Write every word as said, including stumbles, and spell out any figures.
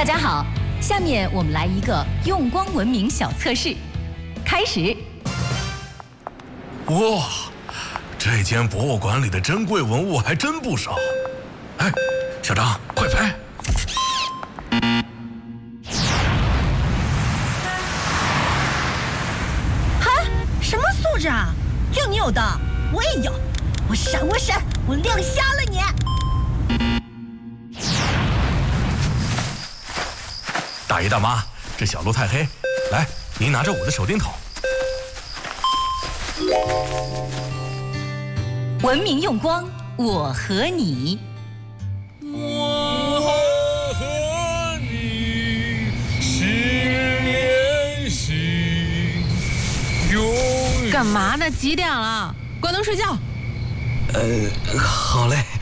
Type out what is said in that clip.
大家好，下面我们来一个用光文明小测试，开始。 哇，这间博物馆里的珍贵文物还真不少。哎，小张，快拍！ 嗨，什么素质啊？就你有的，我也有。我闪，我闪，我亮瞎了你！ 大爷大妈，这小路太黑，来，您拿着我的手电筒。 文明用光，我和你。 我和你心连心，永远。 干嘛呢？几点了？关灯睡觉。 呃，好嘞。